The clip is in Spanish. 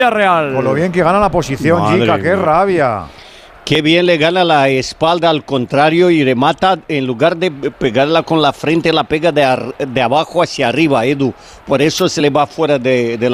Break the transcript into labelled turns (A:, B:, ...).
A: Real.
B: Con lo bien que gana la posición, Jica, qué rabia.
C: Qué bien le gana la espalda al contrario y remata, en lugar de pegarla con la frente, la pega de abajo hacia arriba, Edu. Por eso se le va fuera de la